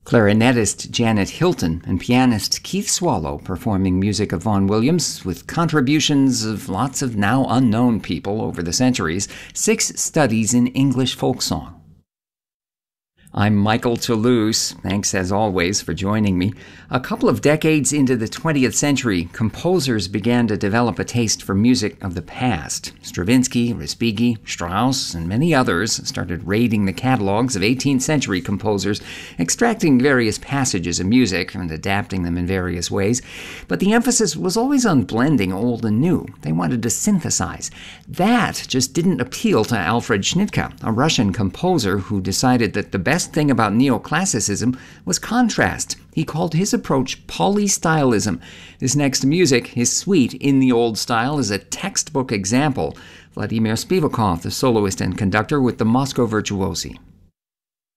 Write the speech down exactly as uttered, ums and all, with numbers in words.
Clarinetist Janet Hilton and pianist Keith Swallow performing music of Vaughan Williams with contributions of lots of now unknown people over the centuries, Six Studies in English Folk Song. I'm Michael Toulouse. Thanks, as always, for joining me. A couple of decades into the twentieth century, composers began to develop a taste for music of the past. Stravinsky, Respighi, Strauss, and many others started raiding the catalogs of eighteenth century composers, extracting various passages of music and adapting them in various ways. But the emphasis was always on blending old and new. They wanted to synthesize. That just didn't appeal to Alfred Schnittke, a Russian composer who decided that the best thing about neoclassicism was contrast. He called his approach polystylism. His next music, his suite in the old style, is a textbook example. Vladimir Spivakov, the soloist and conductor with the Moscow Virtuosi.